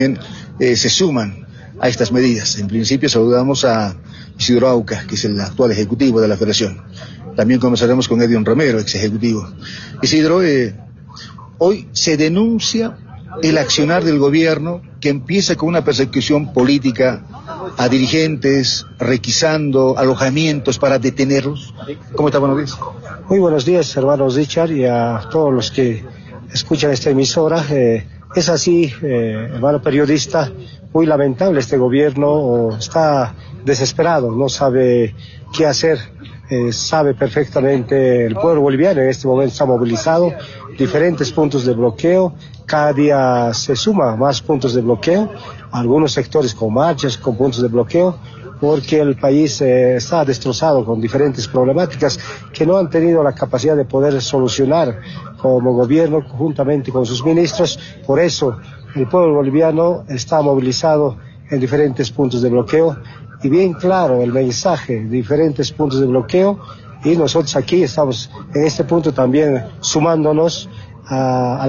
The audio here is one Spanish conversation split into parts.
se suman a estas medidas. En principio saludamos a Isidro Auca, que es el actual ejecutivo de la Federación. También conversaremos con Edion Romero, ex ejecutivo. Isidro, hoy se denuncia el accionar del gobierno que empieza con una persecución política a dirigentes, requisando alojamientos para detenerlos. ¿Cómo está? Buenos días. Muy buenos días, hermanos Richard, y a todos los que escuchan esta emisora. Es así, hermano periodista, muy lamentable. Este gobierno está desesperado, no sabe qué hacer. Sabe perfectamente el pueblo boliviano, en este momento está movilizado, diferentes puntos de bloqueo, cada día se suma más puntos de bloqueo, algunos sectores con marchas, con puntos de bloqueo, porque el país está destrozado con diferentes problemáticas que no han tenido la capacidad de poder solucionar como gobierno juntamente con sus ministros. Por eso el pueblo boliviano está movilizado en diferentes puntos de bloqueo, y bien claro el mensaje, diferentes puntos de bloqueo, y nosotros aquí estamos en este punto también sumándonos a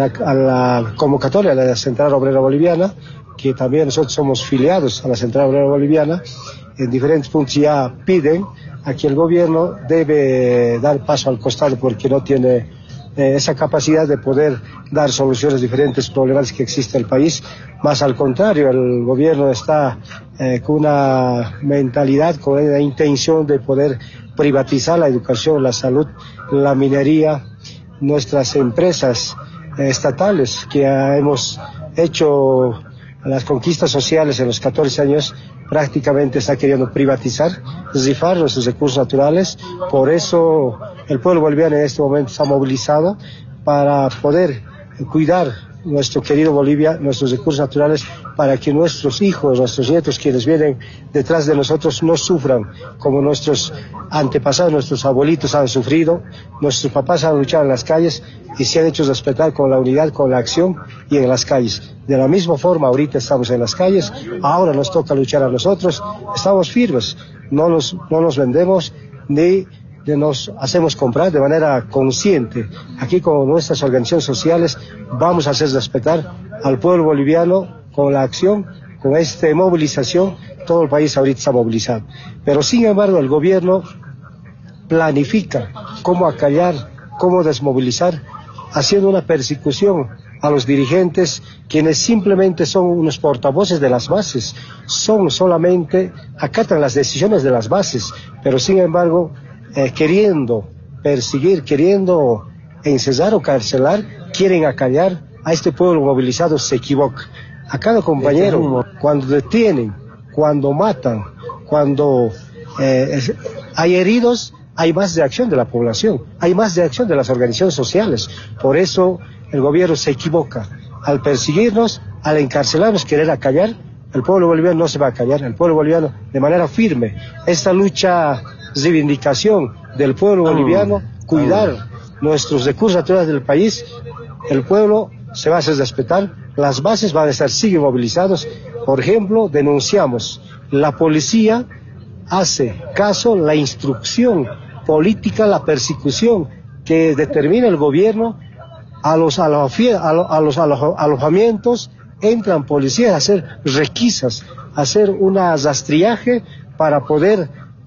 la convocatoria de la Central Obrera Boliviana, que también nosotros somos filiados a la Central Obrera Boliviana. En diferentes puntos ya piden a que el gobierno debe dar paso al costado porque no tiene esa capacidad de poder dar soluciones a diferentes problemas que existe en el país. Más al contrario, el gobierno está con una mentalidad, con una intención de poder privatizar la educación, la salud, la minería, nuestras empresas estatales que hemos hecho las conquistas sociales en los 14 años. Prácticamente está queriendo privatizar, rifar nuestros recursos naturales. Por eso el pueblo boliviano en este momento está movilizado para poder cuidar nuestro querido Bolivia, nuestros recursos naturales, para que nuestros hijos, nuestros nietos, quienes vienen detrás de nosotros, no sufran como nuestros antepasados, nuestros abuelitos han sufrido. Nuestros papás han luchado en las calles y se han hecho respetar con la unidad, con la acción y en las calles. De la misma forma, ahorita estamos en las calles, ahora nos toca luchar a nosotros, estamos firmes, no nos vendemos ni nos hacemos comprar de manera consciente. Aquí con nuestras organizaciones sociales vamos a hacer respetar al pueblo boliviano con la acción, con esta movilización. Todo el país ahorita está movilizado. Pero sin embargo el gobierno planifica cómo acallar, cómo desmovilizar, haciendo una persecución a los dirigentes, quienes simplemente son unos portavoces de las bases, acatan las decisiones de las bases, pero sin embargo queriendo perseguir, queriendo encerrar o carcelar, quieren acallar a este pueblo movilizado. Se equivoca. A cada compañero, cuando detienen, cuando matan, cuando hay heridos, hay más reacción de la población, hay más reacción de las organizaciones sociales. Por eso el gobierno se equivoca. Al perseguirnos, al encarcelarnos, querer acallar, el pueblo boliviano no se va a callar. El pueblo boliviano, de manera firme, esta lucha, reivindicación del pueblo boliviano, cuidar nuestros recursos naturales del país, el pueblo se va a hacer respetar, las bases van a estar, siguen movilizados. Por ejemplo, denunciamos, la policía hace caso, la instrucción política, la persecución que determina el gobierno a los alojamientos, entran policías a hacer requisas, a hacer un rastrillaje para poder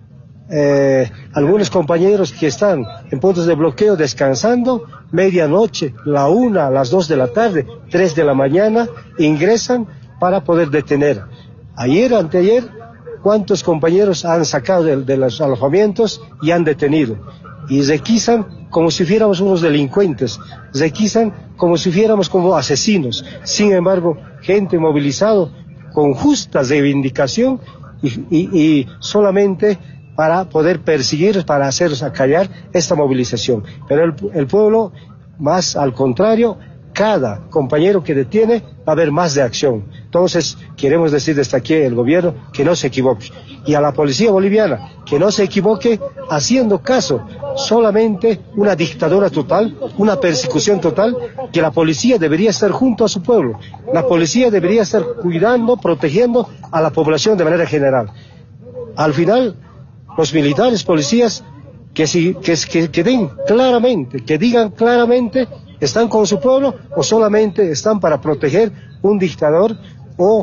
algunos compañeros que están en puntos de bloqueo descansando, medianoche, la 1, las 2 de la tarde, 3 de la mañana, ingresan para poder detener. Ayer, anteayer, ¿cuántos compañeros han sacado de los alojamientos y han detenido? Y requisan como si fuéramos unos delincuentes, requisan como si fuéramos como asesinos. Sin embargo, gente movilizado con justa reivindicación y solamente para poder perseguir, para hacerlos acallar esta movilización. Pero el pueblo, más al contrario, cada compañero que detiene va a haber más de acción. Entonces, queremos decir desde aquí al gobierno que no se equivoque. Y a la policía boliviana, que no se equivoque haciendo caso solamente una dictadura total, una persecución total, que la policía debería estar junto a su pueblo. La policía debería estar cuidando, protegiendo a la población de manera general. Al final, los militares, policías, que den claramente, que digan claramente, ¿están con su pueblo o solamente están para proteger un dictador o